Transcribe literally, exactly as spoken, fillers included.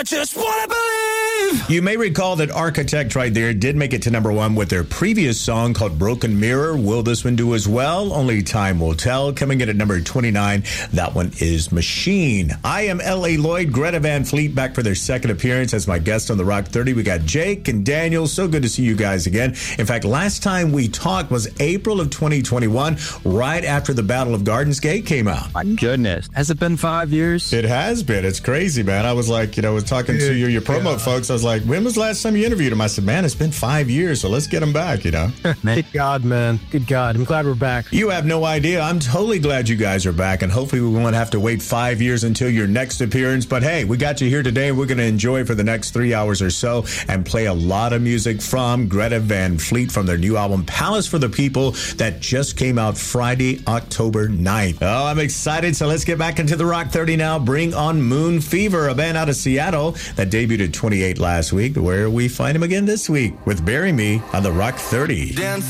I just wanna believe. You may recall that Architect right there did make it to number one with their previous song called Broken Mirror. Will this one do as well? Only time will tell. Coming in at number twenty-nine, that one is Machine. I am L A. Lloyd, Greta Van Fleet back for their second appearance as my guest on the Rock thirty. We got Jake and Daniel. So good to see you guys again. In fact, last time we talked was April of twenty twenty-one, right after the Battle of Gardens Gate came out. My goodness. Has it been five years? It has been. It's crazy, man. I was like, you know, I was talking to your, your promo God. folks. I was like, when was the last time you interviewed him? I said, man, it's been five years, so let's get him back, you know. Good God, man. Good God. I'm glad we're back. You have no idea. I'm totally glad you guys are back, and hopefully we won't have to wait five years until your next appearance. But hey, we got you here today, and we're going to enjoy for the next three hours or so and play a lot of music from Greta Van Fleet from their new album, Palace for the People, that just came out Friday, October ninth. Oh, I'm excited, so let's get back into the Rock thirty now. Bring on Moon Fever, a band out of Seattle that debuted at twenty-eight last week. Where we find him again this week with Bury Me on the Rock thirty. Dance